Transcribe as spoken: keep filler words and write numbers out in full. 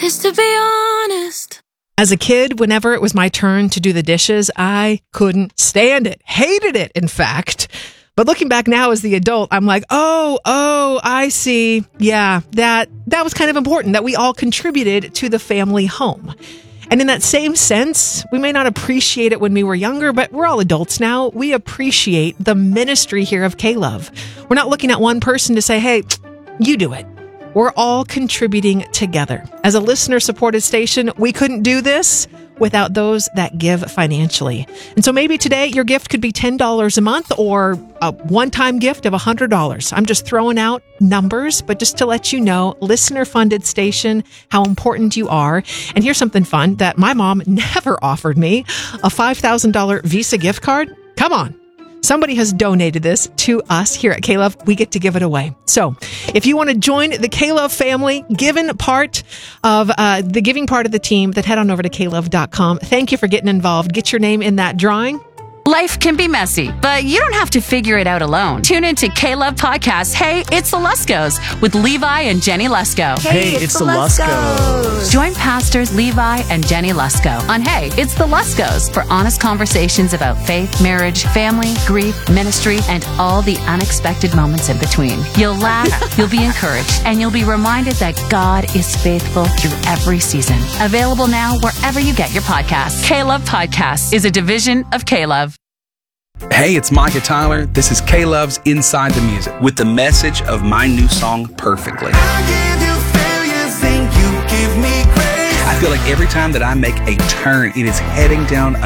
is to be honest. As a kid, whenever it was my turn to do the dishes, I couldn't stand it. Hated it, in fact. But looking back now as the adult, I'm like, oh, oh, I see. Yeah, that that was kind of important, that we all contributed to the family home. And in that same sense, we may not appreciate it when we were younger, but we're all adults now. We appreciate the ministry here of K-Love. We're not looking at one person to say, hey, you do it. We're all contributing together. As a listener-supported station, we couldn't do this without those that give financially. And so maybe today your gift could be ten dollars a month or a one-time gift of one hundred dollars. I'm just throwing out numbers, but just to let you know, listener-funded station, how important you are. And here's something fun that my mom never offered me, a five thousand dollars Visa gift card. Come on. Somebody has donated this to us here at K-Love. We get to give it away. So if you want to join the K-Love family, given part of uh, the giving part of the team, then head on over to K Love dot com. Thank you for getting involved. Get your name in that drawing. Life can be messy, but you don't have to figure it out alone. Tune in to K-Love Podcast, Hey, It's the Luskos, with Levi and Jenny Lusko. Hey, it's, it's the Luskos. Luskos. Join pastors Levi and Jenny Lusko on Hey, It's the Luskos for honest conversations about faith, marriage, family, grief, ministry, and all the unexpected moments in between. You'll laugh, you'll be encouraged, and you'll be reminded that God is faithful through every season. Available now wherever you get your podcasts. K-Love Podcast is a division of K-Love. Hey, it's Micah Tyler. This is K-Love's Inside the Music with the message of my new song, Perfectly. I give you failures and you give me grace. I feel like every time that I make a turn, it is heading down